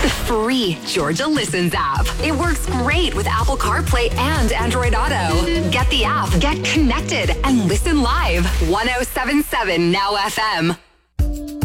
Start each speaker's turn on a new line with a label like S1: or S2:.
S1: the free Georgia Listens app. It works great with Apple CarPlay and Android Auto. Get the app, get connected, and listen live. 107.7 Now FM.